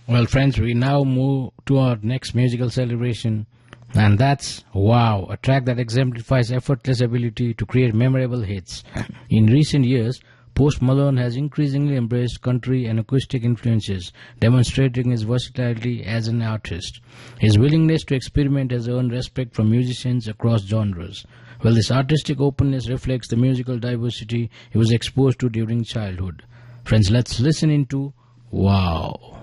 Well, friends, we now move to our next musical celebration, and that's Wow, a track that exemplifies effortless ability to create memorable hits. In recent years, Post Malone has increasingly embraced country and acoustic influences, demonstrating his versatility as an artist. His willingness to experiment has earned respect from musicians across genres. Well, this artistic openness reflects the musical diversity he was exposed to during childhood. Friends, let's listen into Wow.